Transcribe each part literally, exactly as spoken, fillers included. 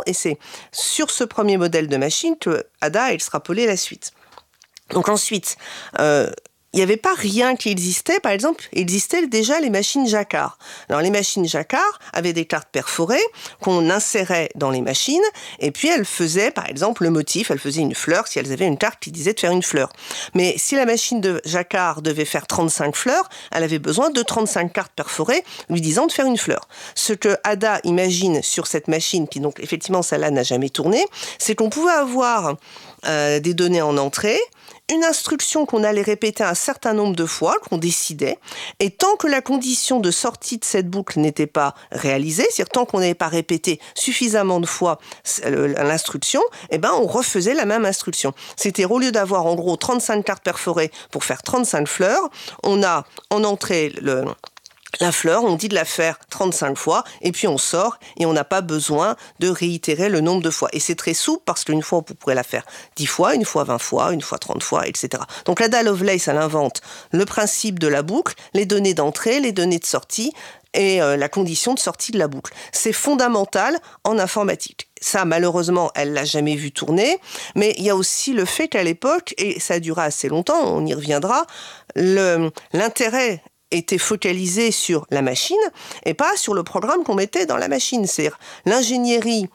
et c'est sur ce premier modèle de machine que Ada a extrapolé la suite. Donc ensuite, euh, il n'y avait pas rien qui existait. Par exemple, il existait déjà les machines Jacquard. Alors, les machines Jacquard avaient des cartes perforées qu'on insérait dans les machines, et puis elles faisaient, par exemple, le motif, elles faisaient une fleur si elles avaient une carte qui disait de faire une fleur. Mais si la machine de Jacquard devait faire trente-cinq fleurs, elle avait besoin de trente-cinq cartes perforées lui disant de faire une fleur. Ce que Ada imagine sur cette machine, qui donc, effectivement, celle-là n'a jamais tourné, c'est qu'on pouvait avoir euh, des données en entrée, une instruction qu'on allait répéter un certain nombre de fois, qu'on décidait, et tant que la condition de sortie de cette boucle n'était pas réalisée, c'est-à-dire tant qu'on n'avait pas répété suffisamment de fois l'instruction, eh ben on refaisait la même instruction. C'est-à-dire au lieu d'avoir en gros trente-cinq cartes perforées pour faire trente-cinq fleurs, on a en entrée le... la fleur, on dit de la faire trente-cinq fois, et puis on sort, et on n'a pas besoin de réitérer le nombre de fois. Et c'est très souple, parce qu'une fois, vous pourrez la faire dix fois, une fois vingt fois, une fois trente fois, et cetera. Donc Ada Lovelace, elle invente le principe de la boucle, les données d'entrée, les données de sortie, et euh, la condition de sortie de la boucle. C'est fondamental en informatique. Ça, malheureusement, elle l'a jamais vu tourner, mais il y a aussi le fait qu'à l'époque, et ça a duré assez longtemps, on y reviendra, le, l'intérêt était focalisé sur la machine et pas sur le programme qu'on mettait dans la machine. C'est-à-dire l'ingénierie,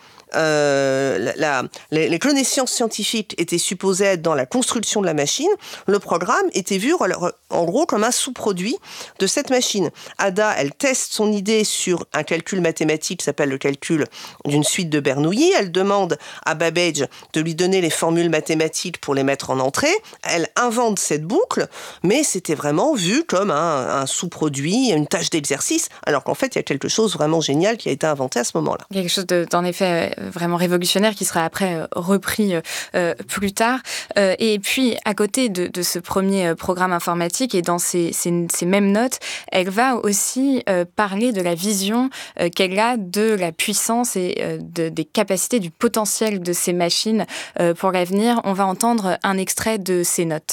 euh, la, la, les, les connaissances scientifiques étaient supposées être dans la construction de la machine. Le programme était vu en gros comme un sous-produit de cette machine. Ada, elle teste son idée sur un calcul mathématique qui s'appelle le calcul d'une suite de Bernoulli. Elle demande à Babbage de lui donner les formules mathématiques pour les mettre en entrée. Elle invente cette boucle, mais c'était vraiment vu comme un, un sous-produit, une tâche d'exercice, alors qu'en fait, il y a quelque chose vraiment génial qui a été inventé à ce moment-là. Quelque chose de, d'en effet vraiment révolutionnaire qui sera après repris euh, plus tard. Euh, et puis, à côté de, de ce premier programme informatique et dans ces, ces, ces mêmes notes, elle va aussi euh, parler de la vision euh, qu'elle a de la puissance et euh, de, des capacités, du potentiel de ces machines euh, pour l'avenir. On va entendre un extrait de ces notes.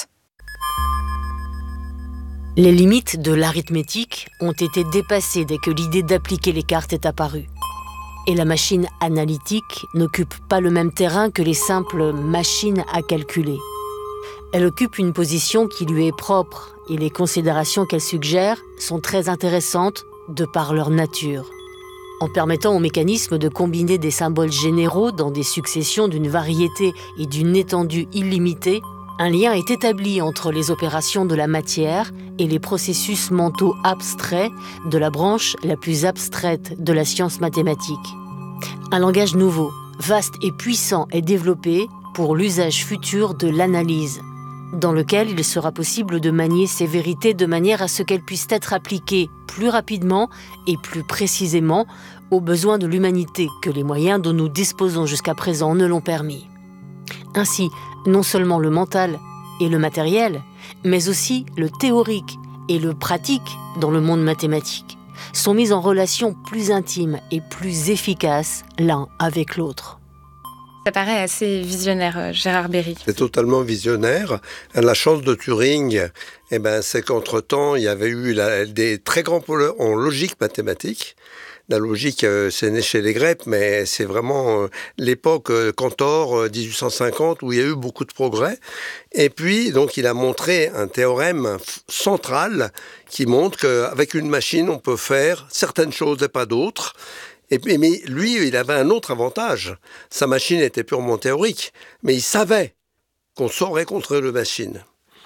Les limites de l'arithmétique ont été dépassées dès que l'idée d'appliquer les cartes est apparue. Et la machine analytique n'occupe pas le même terrain que les simples machines à calculer. Elle occupe une position qui lui est propre et les considérations qu'elle suggère sont très intéressantes de par leur nature. En permettant au mécanisme de combiner des symboles généraux dans des successions d'une variété et d'une étendue illimitée, un lien est établi entre les opérations de la matière et les processus mentaux abstraits de la branche la plus abstraite de la science mathématique. Un langage nouveau, vaste et puissant est développé pour l'usage futur de l'analyse, dans lequel il sera possible de manier ces vérités de manière à ce qu'elles puissent être appliquées plus rapidement et plus précisément aux besoins de l'humanité que les moyens dont nous disposons jusqu'à présent ne l'ont permis. Ainsi, non seulement le mental et le matériel, mais aussi le théorique et le pratique dans le monde mathématique, sont mis en relation plus intime et plus efficace l'un avec l'autre. Ça paraît assez visionnaire, Gérard Berry. C'est totalement visionnaire. La chance de Turing, eh ben, c'est qu'entre-temps, il y avait eu la, des très grands pôles en logique mathématique. La logique, euh, c'est né chez les Grecs, mais c'est vraiment euh, l'époque euh, Cantor, euh, dix-huit cent cinquante, où il y a eu beaucoup de progrès. Et puis, donc, il a montré un théorème f- central qui montre qu'avec une machine, on peut faire certaines choses et pas d'autres. Et puis, mais lui, il avait un autre avantage. Sa machine était purement théorique, mais il savait qu'on saurait contrer les machines.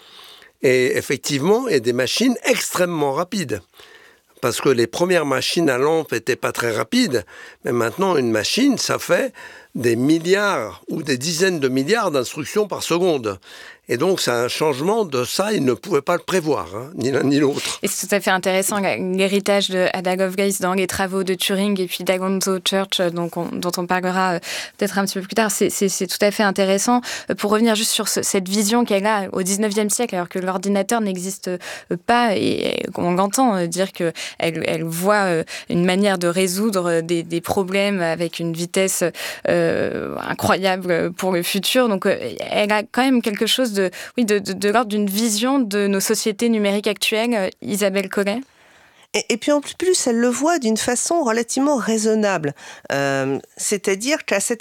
Et effectivement, il y a des machines extrêmement rapides. Parce que les premières machines à lampe n'étaient pas très rapides. Mais maintenant, une machine, ça fait des milliards ou des dizaines de milliards d'instructions par seconde. Et donc, c'est un changement de ça, ils ne pouvaient pas le prévoir, hein, ni l'un ni l'autre. Et c'est tout à fait intéressant, l'héritage de Ada Lovelace dans les travaux de Turing et puis d'Alonzo Church, donc on, dont on parlera peut-être un petit peu plus tard. C'est, c'est, c'est tout à fait intéressant. Pour revenir juste sur ce, cette vision qu'elle a au dix-neuvième siècle, alors que l'ordinateur n'existe pas, et on l'entend dire qu'elle elle voit une manière de résoudre des, des problèmes avec une vitesse euh, incroyable pour le futur. Donc, elle a quand même quelque chose de, oui, de, de, de l'ordre d'une vision de nos sociétés numériques actuelles, Isabelle Collet. Et, et puis en plus, elle le voit d'une façon relativement raisonnable. Euh, c'est-à-dire qu'à cette